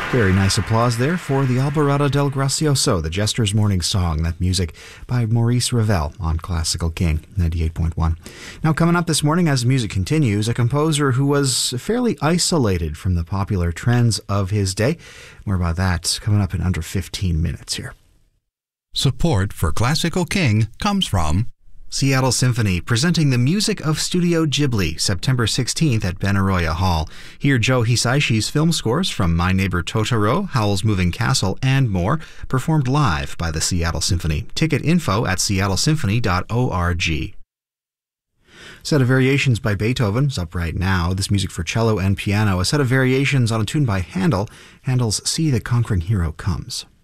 Very nice applause there for the Alborada del Gracioso, the Jester's Morning Song. That music by Maurice Ravel on Classical King 98.1. Now, coming up this morning as music continues, a composer who was fairly isolated from the popular trends of his day. More about that coming up in under 15 minutes here. Support for Classical King comes from Seattle Symphony, presenting the music of Studio Ghibli, September 16th at Benaroya Hall. Hear Joe Hisaishi's film scores from My Neighbor Totoro, Howl's Moving Castle, and more, performed live by the Seattle Symphony. Ticket info at seattlesymphony.org. Set of Variations by Beethoven is up right now. This music for cello and piano. A set of variations on a tune by Handel. Handel's See the Conquering Hero Comes.